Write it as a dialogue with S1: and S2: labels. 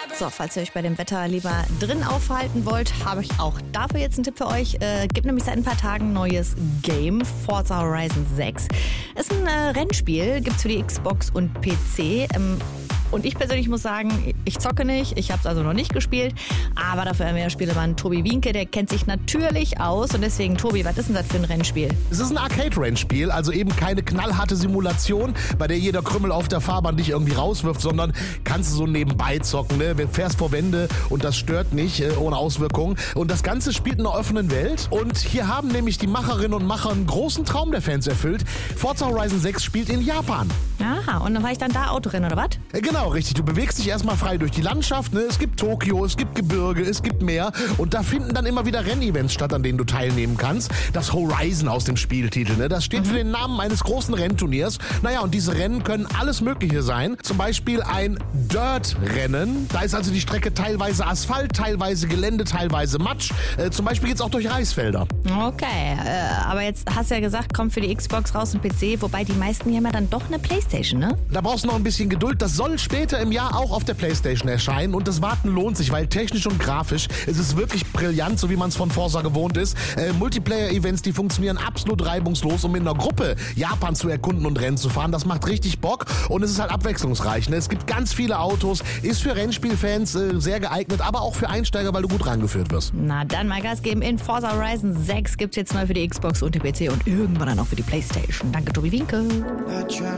S1: So, falls ihr euch bei dem Wetter lieber drin aufhalten wollt, habe ich auch dafür jetzt einen Tipp für euch. Gibt nämlich seit ein paar Tagen ein neues Game, Forza Horizon 6. Ist ein Rennspiel, gibt's für die Xbox und PC. Und ich persönlich muss sagen, ich zocke nicht, ich habe es also noch nicht gespielt, aber dafür haben wir Spielemann Tobi Wienke, der kennt sich natürlich aus und deswegen, Tobi, was ist denn das für ein Rennspiel?
S2: Es ist ein Arcade-Rennspiel, also eben keine knallharte Simulation, bei der jeder Krümmel auf der Fahrbahn dich irgendwie rauswirft, sondern kannst du so nebenbei zocken, ne? Fährst vor Wände und das stört nicht, ohne Auswirkungen. Und das Ganze spielt in einer offenen Welt und hier haben nämlich die Macherinnen und Macher einen großen Traum der Fans erfüllt. Forza Horizon 6 spielt in Japan.
S1: Aha, und dann war ich dann da Autorennen, oder was?
S2: Genau, richtig. Du bewegst dich erstmal frei durch die Landschaft. Ne? Es gibt Tokio, es gibt Gebirge, es gibt Meer. Und da finden dann immer wieder Rennevents statt, an denen du teilnehmen kannst. Das Horizon aus dem Spieltitel, ne? Das steht für den Namen eines großen Rennturniers. Naja, und diese Rennen können alles Mögliche sein. Zum Beispiel ein Dirt-Rennen. Da ist also die Strecke teilweise Asphalt, teilweise Gelände, teilweise Matsch. Zum Beispiel geht's auch durch Reisfelder.
S1: Okay, aber jetzt hast du ja gesagt, kommt für die Xbox raus und PC, wobei die meisten hier mal dann doch eine Playstation, ne?
S2: Da brauchst du noch ein bisschen Geduld. Das soll später im Jahr auch auf der Playstation erscheinen und das Warten lohnt sich, weil technisch und grafisch ist es wirklich brillant, so wie man es von Forza gewohnt ist. Multiplayer-Events, die funktionieren absolut reibungslos, um in einer Gruppe Japan zu erkunden und Rennen zu fahren. Das macht richtig Bock und es ist halt abwechslungsreich. Ne? Es gibt ganz viele Autos, ist für Rennspielfans sehr geeignet, aber auch für Einsteiger, weil du gut rangeführt wirst.
S1: Na dann mal Gas geben. In Forza Horizon 6 gibt's jetzt neu für die Xbox und den PC und irgendwann dann auch für die Playstation. Danke, Tobi Wienke.